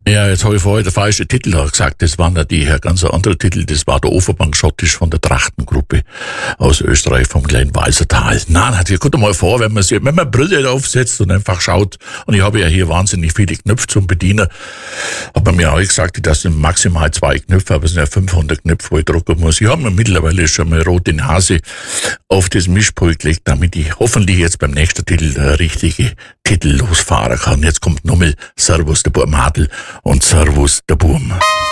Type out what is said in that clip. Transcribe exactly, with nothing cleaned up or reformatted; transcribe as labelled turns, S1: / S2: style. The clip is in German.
S1: Ja, jetzt habe ich vorher den falschen Titel gesagt. Das waren ja die ganz andere Titel. Das war der Ofenbank Schottisch von der Trachtengruppe aus Österreich vom kleinen Walsertal. Nein, hat ich guck mal vor, wenn man sich, wenn man Brille aufsetzt und einfach schaut. Und ich habe ja hier wahnsinnig viele Knöpfe zum Bedienen. Hat man mir auch gesagt, das sind maximal zwei Knöpfe, aber es sind ja fünfhundert Knöpfe, wo ich drucken muss. Ich habe mir mittlerweile schon mal rote Nase auf das Mischpult gelegt, damit ich hoffentlich jetzt beim nächsten Titel der richtige Titel losfahren kann. Jetzt kommt nochmal Servus der Burmadel und Servus der Burm.